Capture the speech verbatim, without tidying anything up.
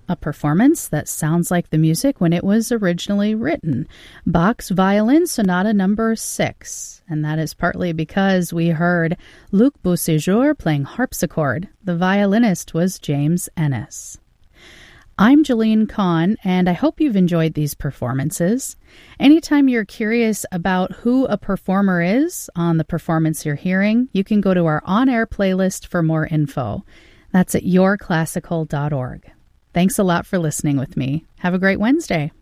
a performance that sounds like the music when it was originally written, Bach's Violin Sonata number six. And that is partly because we heard Luc Beauséjour playing harpsichord. The violinist was James Ennis. I'm Jolene Kahn, and I hope you've enjoyed these performances. Anytime you're curious about who a performer is on the performance you're hearing, you can go to our on-air playlist for more info. That's at your classical dot org. Thanks a lot for listening with me. Have a great Wednesday.